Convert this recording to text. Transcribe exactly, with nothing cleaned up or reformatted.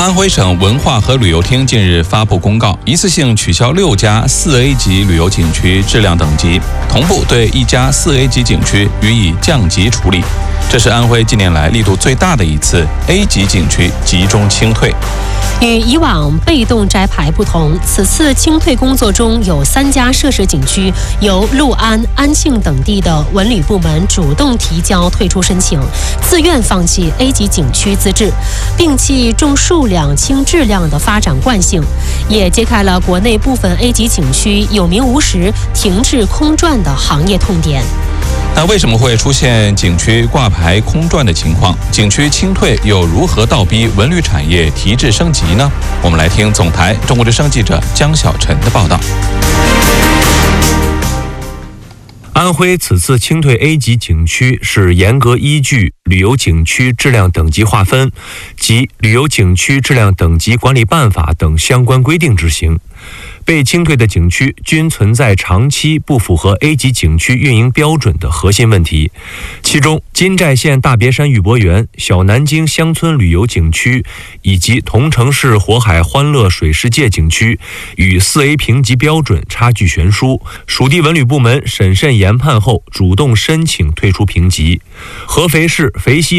安徽省文化和旅游厅近日发布公告，一次性取消六家四 A 级旅游景区质量等级，同步对一家四 A 级景区予以降级处理。这是安徽近年来力度最大的一次 A 级景区集中清退。 与以往被动摘牌不同，此次清退工作中有三家涉事景区由六安、安庆等地的文旅部门主动提交退出申请，自愿放弃 A 级景区资质，摒弃重数量轻质量的发展惯性，也揭开了国内部分 A 级景区有名无实、停滞空转的行业痛点。 那为什么会出现景区挂牌空转的情况？景区清退又如何倒逼文旅产业提质升级呢？我们来听总台中国之声记者江晓晨的报道。 安徽此次清退 A 级景区是严格依据旅游景区质量等级划分及旅游景区质量等级管理办法等相关规定执行。被清退的景区均存在长期不符合 A 级景区运营标准的核心问题，其中金寨县大别山玉博园、小南京乡村旅游景区以及同城市火海欢乐水世界景区与 四 A 评级标准差距悬殊，属地文旅部门审慎研判后主动申请退出评级。合肥市肥西